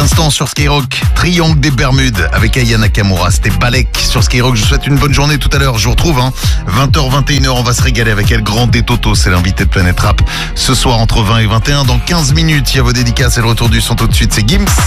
l'instant sur Skyrock, Triangle des Bermudes avec Aya Nakamura. C'était Balek sur Skyrock. Je vous souhaite une bonne journée tout à l'heure. Je vous retrouve, 20h, 21h. On va se régaler avec elle. Grand Toto, c'est l'invité de Planète Rap. Ce soir entre 20 et 21. Dans 15 minutes, il y a vos dédicaces et le retour du son tout de suite. C'est Gims.